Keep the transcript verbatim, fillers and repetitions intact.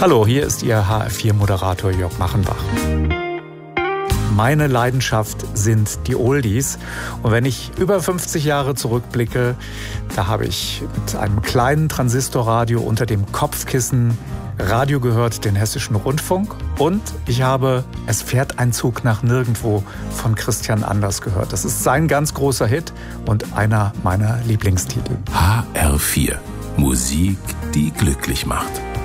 Hallo, hier ist Ihr H R vier Moderator Jörg Machenbach. Meine Leidenschaft sind die Oldies. Und wenn ich über fünfzig Jahre zurückblicke, da habe ich mit einem kleinen Transistorradio unter dem Kopfkissen Radio gehört, den Hessischen Rundfunk. Und ich habe Es fährt ein Zug nach nirgendwo von Christian Anders gehört. Das ist sein ganz großer Hit und einer meiner Lieblingstitel. H R vier. Musik, die glücklich macht.